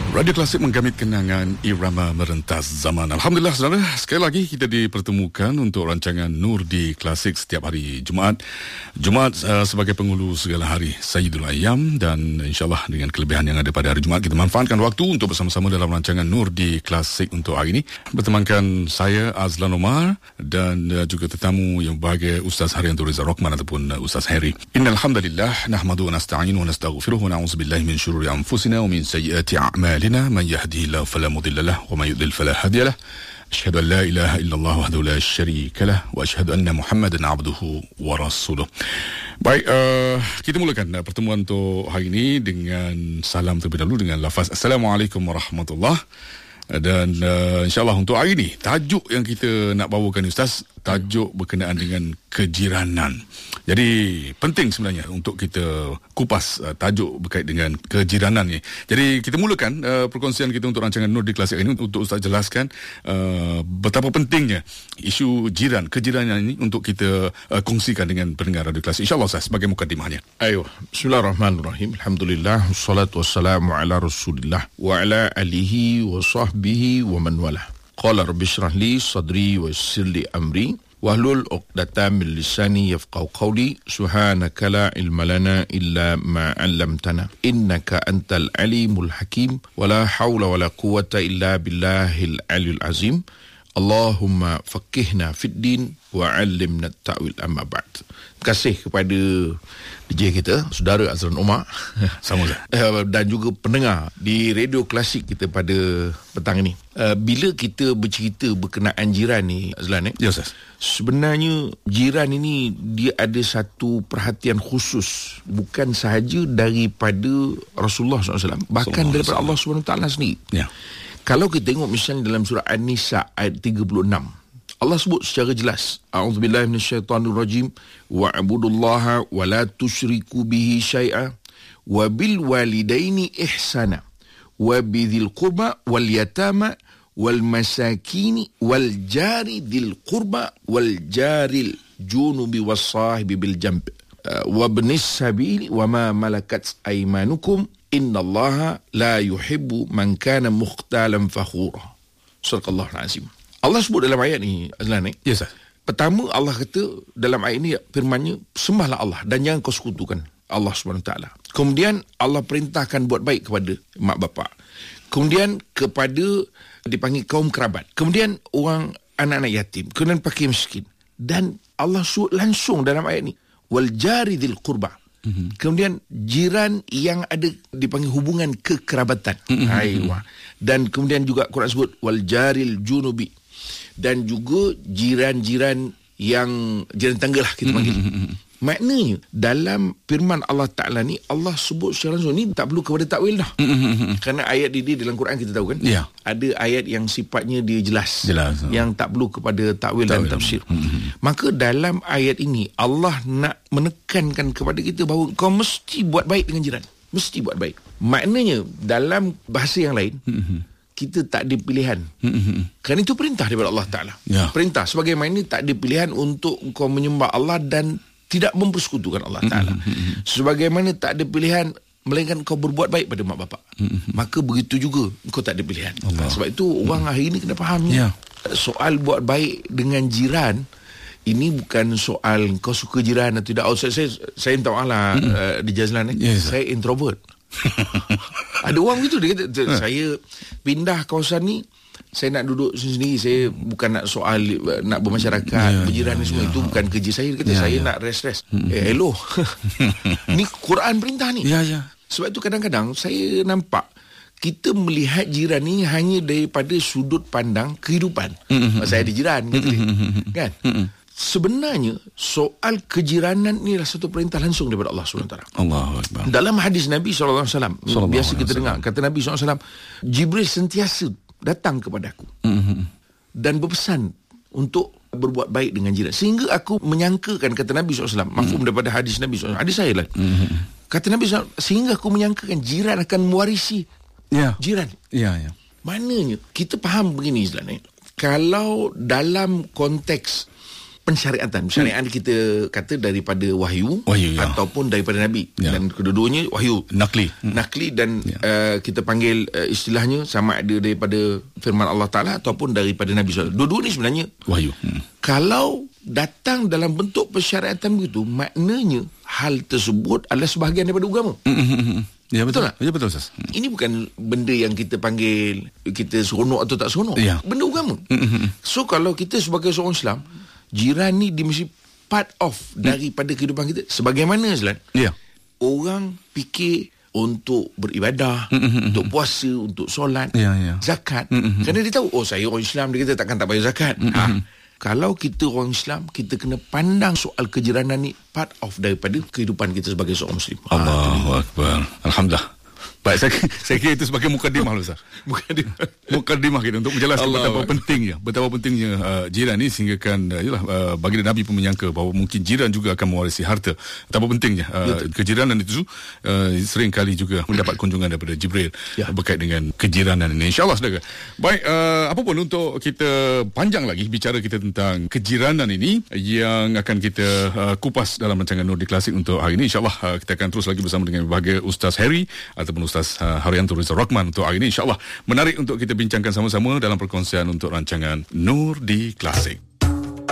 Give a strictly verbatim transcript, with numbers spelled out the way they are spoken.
Radio Klasik menggamit kenangan irama merentas zaman. Alhamdulillah, saudara, sekali lagi kita dipertemukan untuk rancangan Nur di Klasik setiap hari Jumaat. Jumaat uh, sebagai penghulu segala hari Sayyidul Ayyam, dan insyaAllah dengan kelebihan yang ada pada hari Jumaat, kita manfaatkan waktu untuk bersama-sama dalam rancangan Nur di Klasik untuk hari ini. Bertemankan saya, Azlan Omar, dan uh, juga tetamu yang berbahagia Ustaz Haryanto Reza Rockman ataupun uh, Ustaz Harry. Innalhamdulillah, nahmadu wa nasta'inu wa nastaghfiruh wa na'udzubillahi min syururi anfusina wa min sayyiati a'malina. من يهديه الله فلا مضل له وما يضلل فلا هادي له أشهد أن لا إله إلا الله وحده لا شريك له وأشهد أن محمدا عبده ورسوله. Baik, uh, kita mulakan uh, pertemuan untuk hari ini dengan salam terlebih dahulu dengan lafaz Assalamualaikum warahmatullahi. Dan uh, insyaAllah untuk hari ini, tajuk yang kita nak bawakan, Ustaz, tajuk berkenaan dengan kejiranan. Jadi penting sebenarnya untuk kita kupas uh, tajuk berkait dengan kejiranan ni. Jadi kita mulakan uh, perkongsian kita untuk rancangan Nur di Klasik ini untuk Ustaz jelaskan uh, betapa pentingnya isu jiran, kejiranan ini untuk kita uh, kongsikan dengan pendengar Radio Klasik. InsyaAllah, Ustaz, sebagai mukadimahnya. Ayo, bismillahirrahmanirrahim. Alhamdulillah, wassalatu wassalamu ala rasulillah wa ala alihi wa sahbihi bihi wa man wala. Qala rabbi shrah li sadri wa yassir li amri wahlul 'uqdatam min lisani yafqahu qawli. Subhanaka la ilma lana illa ma 'allamtana innaka antal alimul hakim wa la hawla wa la quwwata illa billahil aliyyil azim. Allahumma faqihna fid din wa 'allimna at-ta'wil amma ba'd. Terima kasih kepada D J kita, saudara Azlan Omar, sama dan juga pendengar di Radio Klasik kita pada petang ini. Bila kita bercerita berkenaan jiran ni, Azlan, eh? Ya, Ustaz. Sebenarnya jiran ini dia ada satu perhatian khusus, bukan sahaja daripada Rasulullah sallallahu alaihi wasallam, bahkan daripada Allah subhanahu wa taala sendiri. Ya. Kalau kita tengok misalnya dalam surah An-Nisa ayat tiga puluh enam, Allah sebut secara jelas, a'udzubillahi minasyaitonirrajim, wa'budullaha wa la tusyriku bihi syai'a wa bil walidaini ihsana wa bidzil qurba wal yatama wal masakini wal jari dzil qurba wal jaril junubi was sahibi bil jamb wa ibnis sabili wa ma malakat aymanukum innallaha la yuhibbu man kana mukhtalan fakhura. Sadaqallahul azim. Allah sebut dalam ayat ni, Azlan, eh? Yes, sir. Pertama, Allah kata dalam ayat ni, firman-Nya, sembahlah Allah dan jangan kau sekutukan Allah subhanahu wa taala. Kemudian Allah perintahkan buat baik kepada mak bapak. Kemudian kepada dipanggil kaum kerabat. Kemudian orang anak-anak yatim. Kemudian fakir miskin. Dan Allah sebut langsung dalam ayat ni, wal jari dzil qurba. Mm-hmm. Kemudian jiran yang ada dipanggil hubungan kekerabatan. Mm-hmm. Aywa. Dan kemudian juga Quran sebut wal jaril junubi, dan juga jiran-jiran yang jiran tangga lah kita panggil. Mm-hmm. Maknanya dalam firman Allah Ta'ala ni, Allah sebut secara langsung, ni tak perlu kepada takwil dah. Mm-hmm. Kerana ayat ini dalam Quran kita tahu kan, yeah. Ada ayat yang sifatnya dia jelas, jelas yang tak perlu kepada takwil, takwil dan tafsir. Mm-hmm. Maka dalam ayat ini Allah nak menekankan kepada kita bahawa kau mesti buat baik dengan jiran, mesti buat baik. Maknanya dalam bahasa yang lain, mm-hmm, kita tak ada pilihan. Mm-hmm. Kerana itu perintah daripada Allah Ta'ala. Yeah. Perintah sebagaimana ini tak ada pilihan untuk kau menyembah Allah dan tidak mempersekutukan Allah Ta'ala. Mm-hmm. Sebagaimana tak ada pilihan melainkan kau berbuat baik pada mak bapak. Mm-hmm. Maka begitu juga kau tak ada pilihan. Allah. Sebab itu orang mm-hmm. hari ini kena faham. Yeah. Soal buat baik dengan jiran, ini bukan soal kau suka jiran atau tidak. Oh, saya, saya, saya minta maaf lah, mm-hmm. uh, di Jazlan, eh. Yes, saya introvert. Ada orang begitu, dia kata, saya pindah kawasan ni, saya nak duduk sendiri, saya bukan nak soal nak bermasyarakat, yeah, berjiran yeah, semua, yeah. Itu bukan kerja saya. Dia kata, yeah, saya yeah. nak rest-rest. Mm-hmm. Eh, hello. Ni Quran perintah ni. Yeah, yeah. Sebab itu kadang-kadang saya nampak kita melihat jiran ni hanya daripada sudut pandang kehidupan. Mm-hmm. Saya ada jiran, gitu, mm-hmm. kan? Mm-hmm. Sebenarnya soal kejiranan ni adalah satu perintah langsung daripada Allah subhanahu wa taala. Allahu akbar. Dalam hadis Nabi sallallahu alaihi wasallam, biasa kita dengar, kata Nabi sallallahu alaihi wasallam, Jibril sentiasa datang kepada aku, mm-hmm, dan berpesan untuk berbuat baik dengan jiran, sehingga aku menyangkakan, kata Nabi sallallahu alaihi wasallam, mafhum mm-hmm. daripada hadis Nabi sallallahu alaihi wasallam, hadis saya lah, mm-hmm. kata Nabi sallallahu alaihi wasallam, sehingga aku menyangkakan jiran akan mewarisi, yeah, jiran. Ya, yeah, ya. Yeah. Maknanya kita faham begini, Islam, eh? Kalau dalam konteks pensyariatan. Pensyariatan hmm. kita kata daripada wahyu, wahyu ya. ataupun daripada Nabi. Ya. Dan kedua-duanya wahyu. Nakli. Hmm. Nakli dan ya. uh, kita panggil uh, istilahnya sama ada daripada firman Allah Ta'ala ataupun daripada Nabi sallallahu alaihi wasallam. Dua-dua ni sebenarnya wahyu. Hmm. Kalau datang dalam bentuk persyariatan begitu, maknanya hal tersebut adalah sebahagian daripada agama. Hmm. Ya betul, betul tak? Ya betul Ustaz. Hmm. Ini bukan benda yang kita panggil kita seronok atau tak seronok. Ya. Benda agama. Hmm. So kalau kita sebagai seorang Islam, jiran ni dia mesti part of daripada kehidupan kita. Sebagaimana Azlan, ya. orang fikir untuk beribadah, mm-hmm. untuk puasa, untuk solat, ya, ya. zakat. Mm-hmm. Kerana dia tahu, oh saya orang Islam, dia kata takkan tak bayar zakat. Mm-hmm. Ha. Kalau kita orang Islam, kita kena pandang soal kejiranan ni part of daripada kehidupan kita sebagai seorang Muslim. Allahu Akbar. Alhamdulillah. Baik, saya, saya kira itu sebagai mukadimah dulu, Ustaz. Mukadimah. Mukadimah kita untuk menjelaskan Allah betapa Allah. pentingnya, betapa pentingnya uh, jiran ni sehinggakan uh, yalah, uh, baginda Nabi pun menyangka bahawa mungkin jiran juga akan mewarisi harta. Betapa pentingnya uh, kejiranan itu uh, sering kali juga mendapat kunjungan daripada Jibril ya. berkait dengan kejiranan ini. InsyaAllah saudara. Baik, uh, apa pun untuk kita panjang lagi bicara kita tentang kejiranan ini yang akan kita uh, kupas dalam rancangan Nur di Klasik untuk hari ini. InsyaAllah uh, kita akan terus lagi bersama dengan bahagia Ustaz Harry ataupun Ustaz uh, Haryanto Rizal Rahman untuk hari ini. InsyaAllah menarik untuk kita bincangkan sama-sama dalam perkongsian untuk rancangan Nur di Klasik.